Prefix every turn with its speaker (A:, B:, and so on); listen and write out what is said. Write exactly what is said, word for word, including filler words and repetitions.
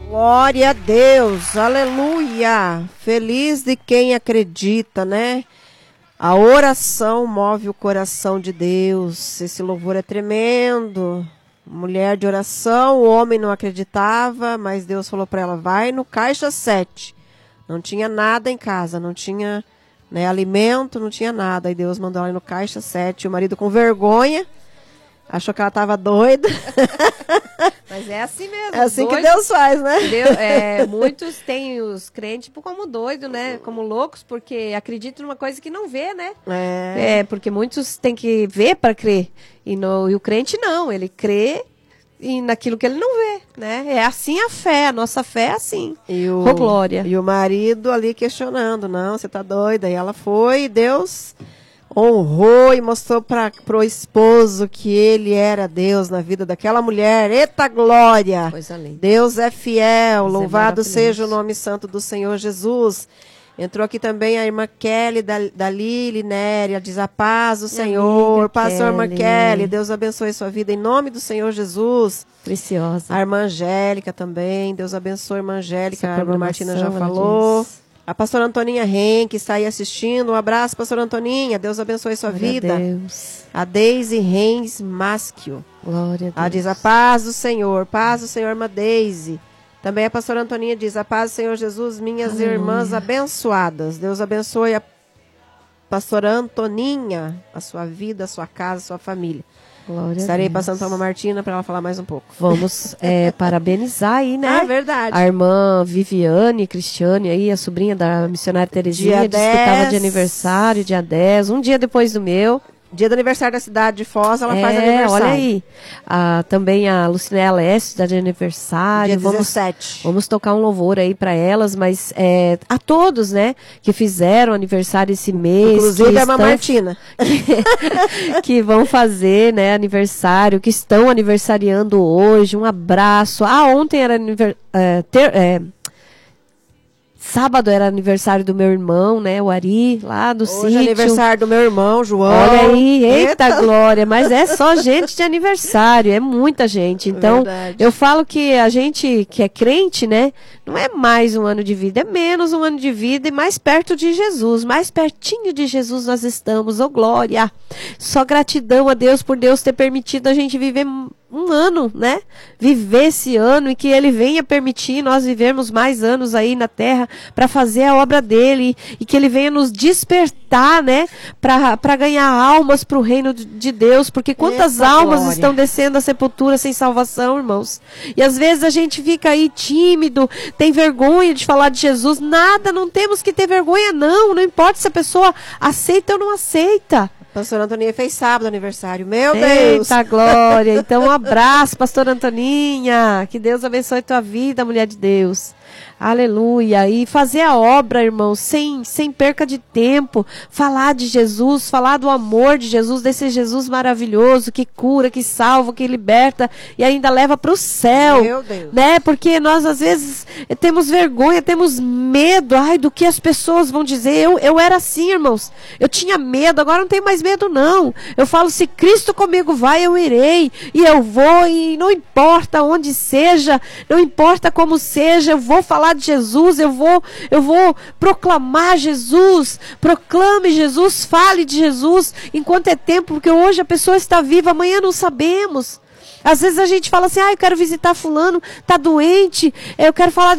A: Glória a Deus, aleluia. Feliz de quem acredita, né? A oração move o coração de Deus. Esse louvor é tremendo. Mulher de oração, o homem não acreditava, mas Deus falou para ela, vai no caixa sete. Não tinha nada em casa, não tinha, né, alimento, não tinha nada. Aí Deus mandou ela ir no caixa sete. O marido com vergonha, achou que ela estava doida.
B: Mas é assim mesmo.
A: É assim
B: doido,
A: que Deus faz, né?
B: Deus, é, muitos têm os crentes como doido, né? Como loucos, porque acreditam numa coisa que não vê, né?
A: É.
B: É, porque muitos têm que ver para crer. E, no, e o crente não, ele crê e naquilo que ele não vê, né? É assim a fé, a nossa fé é assim.
A: E o,
B: oh, glória.
A: E o marido ali questionando, não, você tá doida. E ela foi e Deus honrou e mostrou para o esposo que ele era Deus na vida daquela mulher. Eita glória!
B: Coisa linda.
A: Deus é fiel,
B: Deus
A: louvado
B: é
A: seja o nome santo do Senhor Jesus. Entrou aqui também a irmã Kelly, da, da Lili Néria, diz a paz do Senhor.
B: Amiga
A: Pastor irmã
B: Kelly.
A: Kelly, Deus abençoe sua vida em nome do Senhor Jesus.
B: Preciosa.
A: A irmã Angélica também, Deus abençoe a irmã Angélica,
B: Essa
A: a irmã Martina já
B: ela
A: falou.
B: diz.
A: A pastora Antoninha Henke está aí assistindo. Um abraço, pastora Antoninha. Deus abençoe sua
B: Glória
A: vida.
B: a Deus.
A: A Deise Reis Maschio.
B: Glória a Deus.
A: Ela diz a paz do Senhor. Paz do Senhor, irmã Deise. Também a pastora Antoninha diz a paz do Senhor Jesus, minhas
B: Aleluia.
A: irmãs abençoadas. Deus abençoe a pastora Antoninha, a sua vida, a sua casa, a sua família.
B: Glória
A: Estarei
B: a Deus.
A: passando para a irmã Martina para ela falar mais um pouco.
B: Vamos é, parabenizar aí, né?
A: Ah, verdade.
B: A irmã Viviane Cristiane aí, a sobrinha da missionária Terezinha,
A: Dia
B: disse que estava
A: dez.
B: de aniversário, dia dez, um dia depois do meu.
A: Dia do aniversário da cidade de Foz, ela
B: é,
A: faz aniversário.
B: olha aí. Ah, também a Lucinela Leste está de aniversário.
A: Dia
B: vamos,
A: dezessete.
B: Vamos tocar um louvor aí para elas, mas é, a todos, né, que fizeram aniversário esse mês.
A: Inclusive
B: que
A: a irmã
B: estão,
A: Martina.
B: Que, que vão fazer, né, aniversário, que estão aniversariando hoje. Um abraço. Ah, ontem era aniversário. É, ter, é, Sábado era aniversário do meu irmão, né? O Ari, lá do sítio.
A: Hoje é aniversário do meu irmão, João.
B: Olha aí, eita,
A: Eita.
B: glória. Mas é só gente de aniversário, é muita gente. Então,
A: Verdade.
B: eu falo que a gente que é crente, né? Não é mais um ano de vida, é menos um ano de vida e mais perto de Jesus. Mais pertinho de Jesus nós estamos, ô glória. Só gratidão a Deus por Deus ter permitido a gente viver um ano, né? Viver esse ano e que Ele venha permitir nós vivermos mais anos aí na terra para fazer a obra dele e que Ele venha nos despertar, né? Para ganhar almas para o reino de Deus, porque quantas
A: Eita
B: almas
A: glória.
B: estão descendo a sepultura sem salvação, irmãos? E às vezes a gente fica aí tímido, tem vergonha de falar de Jesus. Nada, não temos que ter vergonha não, não importa se a pessoa aceita ou não aceita.
A: Pastora Antoninha fez sábado aniversário. Meu Deus!
B: Eita glória! Então um abraço, pastora Antoninha. Que Deus abençoe tua vida, mulher de Deus. Aleluia. E fazer a obra, irmãos, sem, sem perca de tempo. Falar de Jesus, falar do amor de Jesus, desse Jesus maravilhoso que cura, que salva, que liberta e ainda leva para o céu.
A: Meu Deus.
B: Né? Porque nós às vezes temos vergonha, temos medo, ai, do que as pessoas vão dizer. Eu, eu era assim, irmãos. Eu tinha medo, agora não tenho mais medo, não. Eu falo, se Cristo comigo vai, eu irei. E eu vou, e não importa onde seja, não importa como seja, eu vou falar de Jesus, eu vou, eu vou proclamar Jesus. Proclame Jesus, fale de Jesus enquanto é tempo, porque hoje a pessoa está viva, amanhã não sabemos. Às vezes a gente fala assim, ah, eu quero visitar fulano, tá doente, eu quero falar